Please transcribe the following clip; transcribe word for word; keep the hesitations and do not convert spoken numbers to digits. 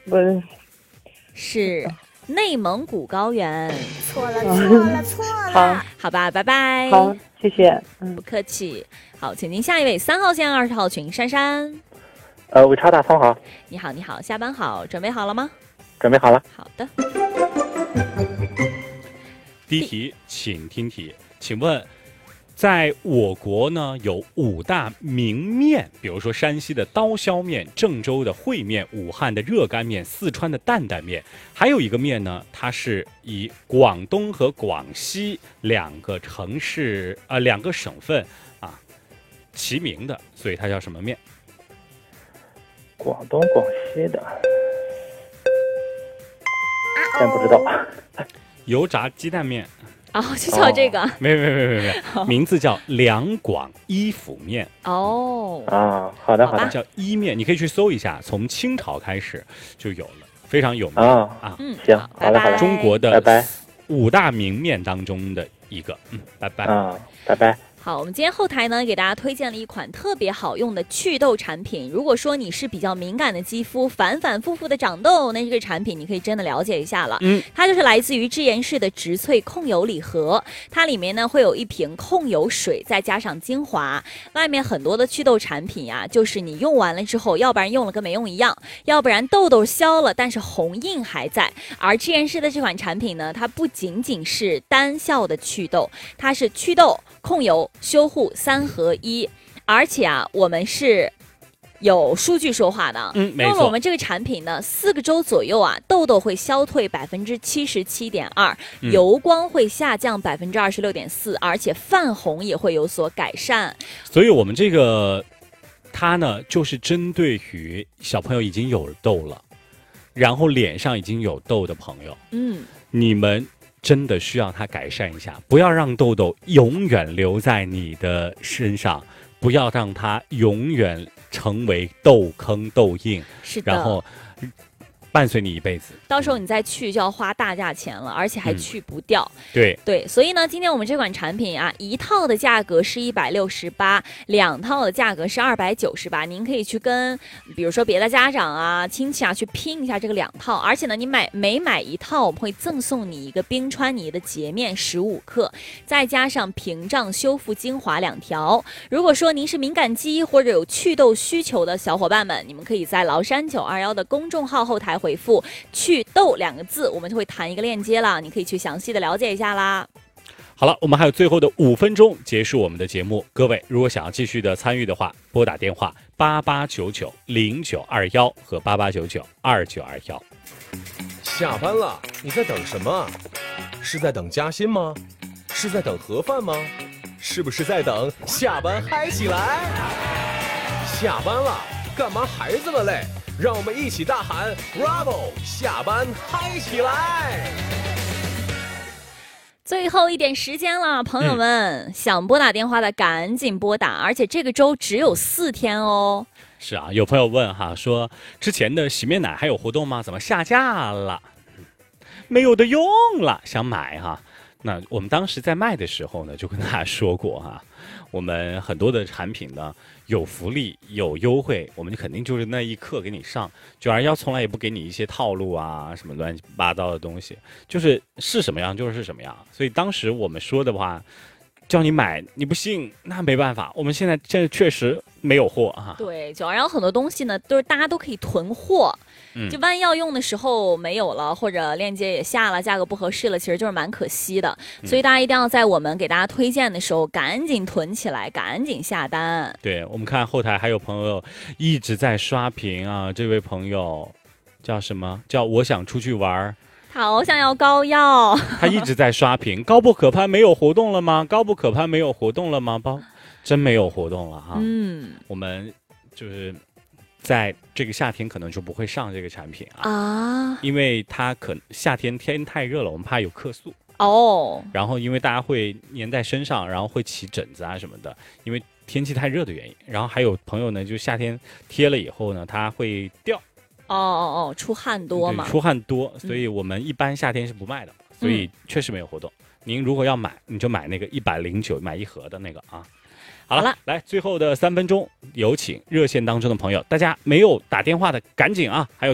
不是， 是内蒙古高原。 错了，错了，错了。 好， 好吧，拜拜。 好，谢谢。嗯不，客气。好，请进下一位三号线二十号群珊珊。 呃，伟超大松好， 你好，你好，下班好，准备好了吗？ 准备好了。 好的。 第一题，请听题，请问，在我国呢有五大名面，比如说山西的刀削面、郑州的烩面、武汉的热干面、四川的担担面，还有一个面呢，它是以广东和广西两个城市呃两个省份啊齐名的，所以它叫什么面？ 广东、广西的，真不知道。 油炸鸡蛋面。 哦，就叫这个。 没没没没没，名字叫两广一府面。 哦。 啊，好的好的。 叫伊面，你可以去搜一下，从清朝开始就有了，非常有名啊啊。 嗯， 行， 好好的好的。 中国的拜拜五大名面当中的一个，嗯，拜拜。 啊，拜拜。 好，我们今天后台呢给大家推荐了一款特别好用的祛痘产品。如果说你是比较敏感的肌肤，反反复复的长痘，那这个产品你可以真的了解一下了。 嗯， 它就是来自于智妍氏的植萃控油礼盒，它里面呢会有一瓶控油水，再加上精华。外面很多的祛痘产品呀、啊，就是你用完了之后，要不然用了跟没用一样，要不然痘痘消了，但是红印还在。而智妍氏的这款产品呢，它不仅仅是单效的祛痘，它是祛痘、控油、修护三合一，而且啊，我们是有数据说话的。 嗯，没错。 用了我们这个产品呢，四个周左右啊，痘痘会消退百分之七十七点二，油光会下降百分之二十六点四，而且泛红也会有所改善。 所以我们这个它呢，就是针对于小朋友已经有痘了，然后脸上已经有痘的朋友， 嗯， 你们真的需要它改善一下，不要让痘痘永远留在你的身上，不要让它永远成为痘坑痘印， 是的， 然后伴随你一辈子。 到时候你再去就要花大价钱了，而且还去不掉。 嗯、对对，所以呢，今天我们这款产品啊，一套的价格是一百六十八，两套的价格是二百九十八。您可以去跟，比如说别的家长啊、亲戚啊去拼一下这个两套。而且呢，你买每买一套，我们会赠送你一个冰川妮的洁面十五克，再加上屏障修复精华两条。如果说您是敏感肌或者有祛痘需求的小伙伴们，你们可以在崂山九二一的公众号后台回复祛痘两个字，我们就会弹一个链接了，你可以去详细的了解一下啦。 好了，我们还有最后的五分钟结束我们的节目。各位如果想要继续的参与的话，拨打电话八八九九零九二幺和八八九九二九二幺。 下班了，你在等什么？是在等加薪吗？是在等盒饭吗？是不是在等下班嗨起来？下班了，干嘛还这么累？让我们一起大喊 Bravo， 下班嗨起来！ 最后一点时间了，朋友们、嗯、想拨打电话的赶紧拨打，而且这个周只有四天哦。 是啊，有朋友问哈，说之前的洗面奶还有活动吗？怎么下架了？没有的用了，想买哈。那我们当时在卖的时候呢，就跟大家说过哈，我们很多的产品呢有福利有优惠，我们就肯定就是那一刻给你上。九二幺从来也不给你一些套路啊，什么乱七八糟的东西，就是是什么样就是什么样。所以当时我们说的话，叫你买你不信，那没办法。我们现在现在确实没有货哈。 对，九二幺很多东西呢，都是大家都可以囤货。 嗯， 就万一要用的时候没有了，或者链接也下了，价格不合适了，其实就是蛮可惜的。所以大家一定要在我们给大家推荐的时候赶紧囤起来，赶紧下单。 对，我们看后台还有朋友一直在刷屏啊，这位朋友叫什么？叫我想出去玩， 好想要膏药。 他一直在刷屏，高不可攀没有活动了吗？高不可攀没有活动了吗？包真没有活动了哈。 嗯， 我们就是在这个夏天可能就不会上这个产品啊， 啊， 因为它可夏天天太热了，我们怕有客诉哦。 然后因为大家会粘在身上，然后会起疹子啊什么的，因为天气太热的原因。然后还有朋友呢，就夏天贴了以后呢，它会掉。 哦哦哦，出汗多嘛？ 出汗多，所以我们一般夏天是不卖的，嗯、所以确实没有活动。您如果要买，你就买那个一百零九买一盒的那个啊。好了，好了，来最后的三分钟，有请热线当中的朋友，大家没有打电话的赶紧啊，还有。